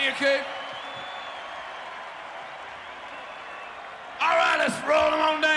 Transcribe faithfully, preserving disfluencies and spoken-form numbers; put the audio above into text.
you, kid. All right, let's roll them on down.